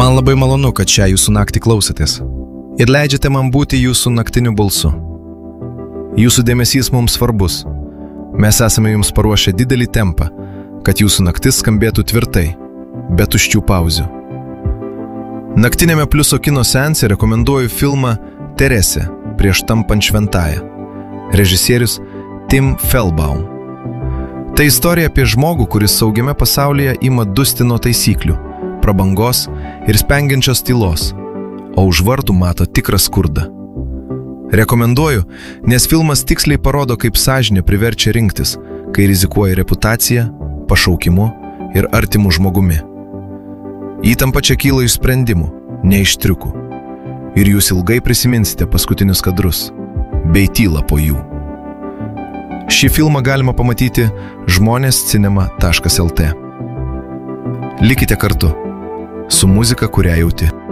Man labai malonu, kad šią jūsų naktį klausotės ir leidžiate man būti jūsų naktiniu balsu. Jūsų dėmesys mums svarbus. Mes esame jums paruošę didelį tempą, kad jūsų naktis skambėtų tvirtai, be tuščių pauzių. Naktinėme Pliuso kino seanse rekomenduoju filmą Teresė prieš tampant šventąją. Režisierius Tim Fehlbaum. Tai istorija apie žmogų, kuris saugiame pasaulyje ima dusti nuo taisyklių, prabangos ir spengiančios tylos, o už vartų mato tikrą skurdą. Rekomenduoju, nes filmas tiksliai parodo, kaip sąžinė priverčia rinktis, kai rizikuoja reputacija, pašaukimu ir artimu žmogumi. Įtampa čia kyla iš sprendimų, ne iš triukų. Ir jūs ilgai prisiminsite paskutinius kadrus, bei tylą po jų. Šį filmą galima pamatyti žmonėscinema.lt. Likite kartu su muzika, kurią jauti.